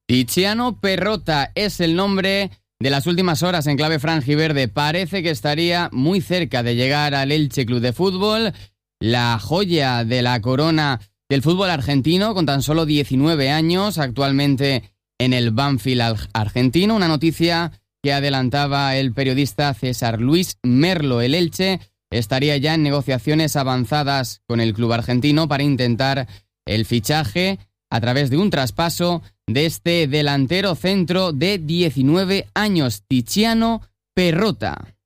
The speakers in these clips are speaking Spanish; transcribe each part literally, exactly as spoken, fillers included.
Tiziano Perrotta es el nombre de las últimas horas en clave franjiverde. Parece que estaría muy cerca de llegar al Elche Club de Fútbol, la joya de la corona del fútbol argentino, con tan solo diecinueve años, actualmente en el Banfield argentino. Una noticia que adelantaba el periodista César Luis Merlo. El Elche estaría ya en negociaciones avanzadas con el club argentino para intentar el fichaje a través de un traspaso de este delantero centro de diecinueve años, Tiziano Perrotta.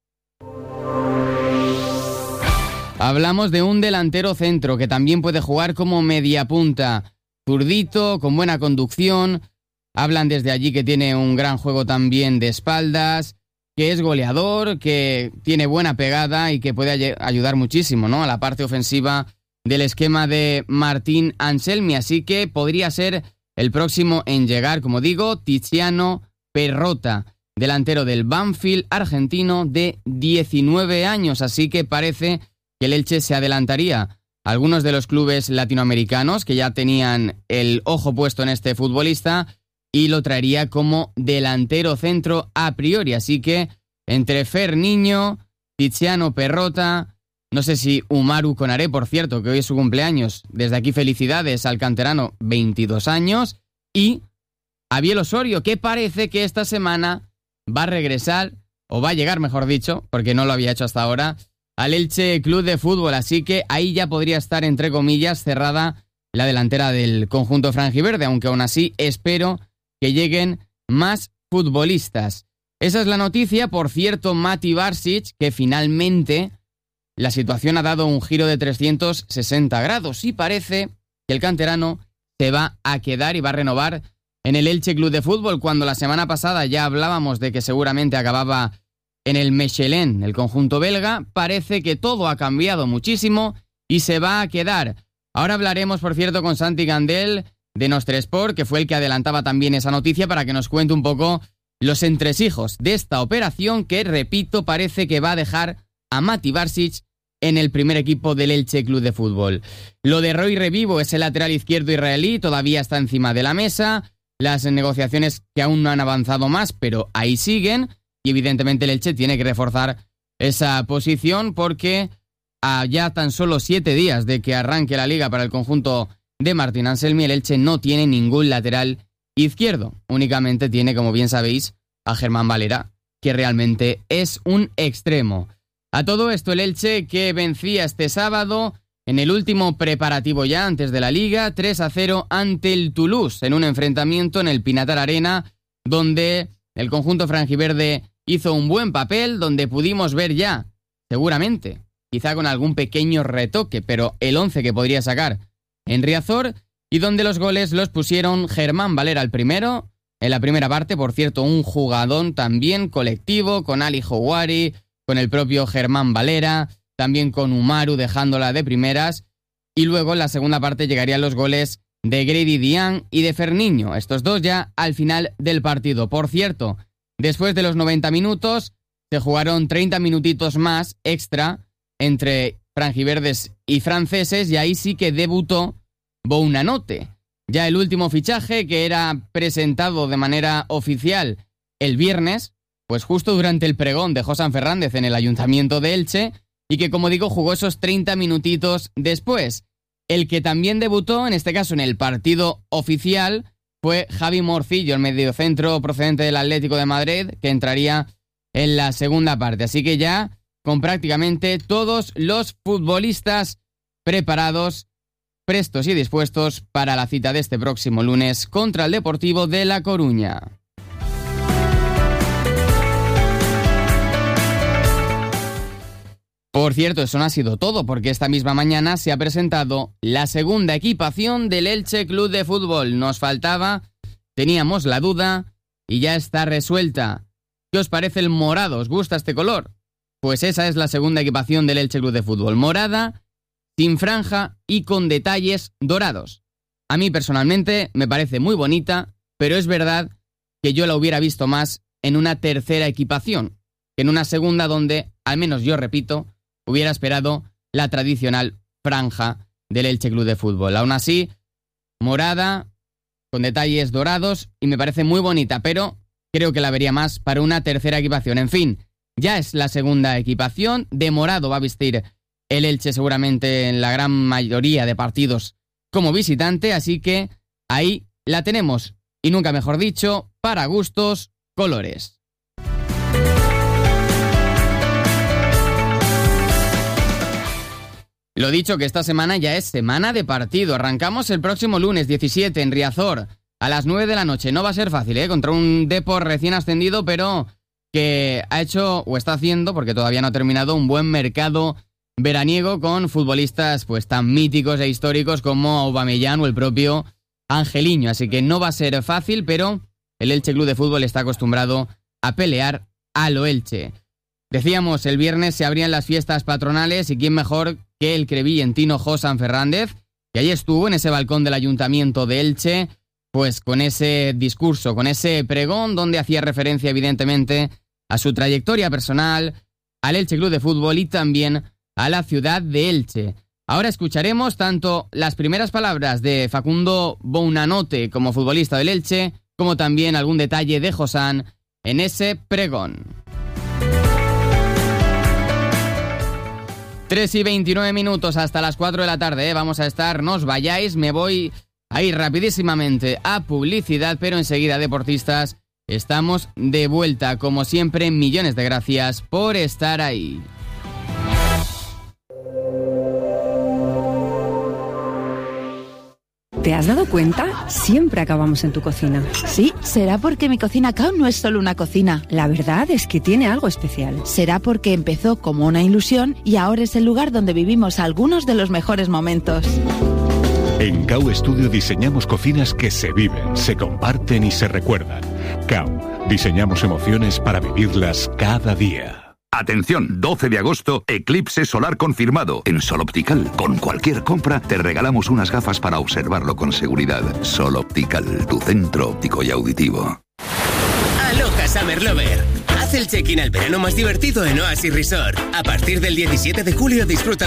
Hablamos de un delantero centro que también puede jugar como mediapunta, zurdito, con buena conducción. Hablan desde allí que tiene un gran juego también de espaldas, que es goleador, que tiene buena pegada y que puede ay- ayudar muchísimo, ¿no?, a la parte ofensiva del esquema de Martín Anselmi. Así que podría ser el próximo en llegar, como digo, Tiziano Perrotta, delantero del Banfield argentino de diecinueve años. Así que parece que el Elche se adelantaría a algunos de los clubes latinoamericanos que ya tenían el ojo puesto en este futbolista y lo traería como delantero centro a priori. Así que entre Fer Niño, Tiziano Perrotta, no sé si Umaru Konaré, por cierto, que hoy es su cumpleaños, desde aquí felicidades al canterano, veintidós años, y Abiel Osorio, que parece que esta semana va a regresar, o va a llegar, mejor dicho, porque no lo había hecho hasta ahora, al Elche Club de Fútbol. Así que ahí ya podría estar, entre comillas, cerrada la delantera del conjunto franjiverde, aunque aún así espero que lleguen más futbolistas. Esa es la noticia. Por cierto, Mati Barsic, que finalmente la situación ha dado un giro de trescientos sesenta grados y parece que el canterano se va a quedar y va a renovar en el Elche Club de Fútbol, cuando la semana pasada ya hablábamos de que seguramente acababa en el Mechelen, el conjunto belga. Parece que todo ha cambiado muchísimo y se va a quedar. Ahora hablaremos, por cierto, con Santi Gandel de Nostre Sport, que fue el que adelantaba también esa noticia, para que nos cuente un poco los entresijos de esta operación que, repito, parece que va a dejar a Mati Barsic en el primer equipo del Elche Club de Fútbol. Lo de Roy Revivo, ese lateral izquierdo israelí, todavía está encima de la mesa. Las negociaciones que aún no han avanzado más, pero ahí siguen. Y evidentemente el Elche tiene que reforzar esa posición, porque a ya tan solo siete días de que arranque la liga para el conjunto de Martín Anselmi, el Elche no tiene ningún lateral izquierdo. Únicamente tiene, como bien sabéis, a Germán Valera, que realmente es un extremo. A todo esto, el Elche, que vencía este sábado en el último preparativo ya antes de la liga, tres a cero ante el Toulouse, en un enfrentamiento en el Pinatar Arena, donde el conjunto franjiverde hizo un buen papel, donde pudimos ver ya, seguramente, quizá con algún pequeño retoque, pero el once que podría sacar en Riazor, y donde los goles los pusieron Germán Valera el primero, en la primera parte, por cierto, un jugadón también colectivo, con Ali Houari, con el propio Germán Valera, también con Umaru dejándola de primeras, y luego en la segunda parte llegarían los goles de Grady Dian y de Fer Niño, estos dos ya al final del partido. Por cierto, después de los noventa minutos, se jugaron treinta minutitos más extra entre franjiverdes y franceses, y ahí sí que debutó Bounanote. Ya el último fichaje, que era presentado de manera oficial el viernes, pues justo durante el pregón de Josan Fernández en el Ayuntamiento de Elche, y que, como digo, jugó esos treinta minutitos después. El que también debutó, en este caso en el partido oficial, fue Javi Morcillo, el mediocentro procedente del Atlético de Madrid, que entraría en la segunda parte. Así que ya con prácticamente todos los futbolistas preparados, prestos y dispuestos para la cita de este próximo lunes contra el Deportivo de La Coruña. Por cierto, eso no ha sido todo, porque esta misma mañana se ha presentado la segunda equipación del Elche Club de Fútbol. Nos faltaba, teníamos la duda y ya está resuelta. ¿Qué os parece el morado? ¿Os gusta este color? Pues esa es la segunda equipación del Elche Club de Fútbol. Morada, sin franja y con detalles dorados. A mí personalmente me parece muy bonita, pero es verdad que yo la hubiera visto más en una tercera equipación, que en una segunda donde, al menos yo repito, hubiera esperado la tradicional franja del Elche Club de Fútbol. Aún así, morada, con detalles dorados y me parece muy bonita, pero creo que la vería más para una tercera equipación. En fin, ya es la segunda equipación. De morado va a vestir el Elche seguramente en la gran mayoría de partidos como visitante, así que ahí la tenemos. Y nunca mejor dicho, para gustos, colores. Lo dicho, que esta semana ya es semana de partido. Arrancamos el próximo lunes diecisiete en Riazor a las nueve de la noche. No va a ser fácil, ¿eh? Contra un Depor recién ascendido, pero que ha hecho o está haciendo, porque todavía no ha terminado, un buen mercado veraniego con futbolistas pues tan míticos e históricos como Aubameyang o el propio Angeliño. Así que no va a ser fácil, pero el Elche Club de Fútbol está acostumbrado a pelear a lo Elche. Decíamos, el viernes se abrían las fiestas patronales y quién mejor que el crevillentino Josan Fernández, que allí estuvo en ese balcón del Ayuntamiento de Elche, pues con ese discurso, con ese pregón donde hacía referencia evidentemente a su trayectoria personal, al Elche Club de Fútbol y también a la ciudad de Elche. Ahora escucharemos tanto las primeras palabras de Facundo Bounanote como futbolista del Elche, como también algún detalle de Josan en ese pregón. tres y veintinueve minutos hasta las cuatro de la tarde, ¿eh? Vamos a estar, no os vayáis, me voy a ir rapidísimamente a publicidad, pero enseguida, deportistas, estamos de vuelta. Como siempre, millones de gracias por estar ahí. ¿Te has dado cuenta? Siempre acabamos en tu cocina. Sí, será porque mi cocina Cao no es solo una cocina. La verdad es que tiene algo especial. Será porque empezó como una ilusión y ahora es el lugar donde vivimos algunos de los mejores momentos. En Cao Studio diseñamos cocinas que se viven, se comparten y se recuerdan. Cao, diseñamos emociones para vivirlas cada día. Atención, doce de agosto, eclipse solar confirmado. En Sol Optical, con cualquier compra, te regalamos unas gafas para observarlo con seguridad. Sol Optical, tu centro óptico y auditivo. Aloha Summer Lover. Haz el check-in al verano más divertido en Oasis Resort. A partir del diecisiete de julio disfruta